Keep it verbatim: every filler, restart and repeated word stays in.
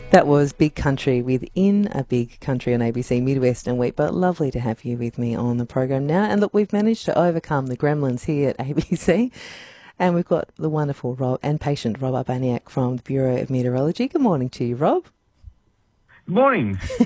That was Big Country within a Big Country on A B C Midwest and Wheat, but lovely to have you with me on the program now. And look, we've managed to overcome the gremlins here at A B C, and we've got the wonderful Rob and patient Rob Urbaniak from the Bureau of Meteorology. Good morning to you, Rob. Good morning.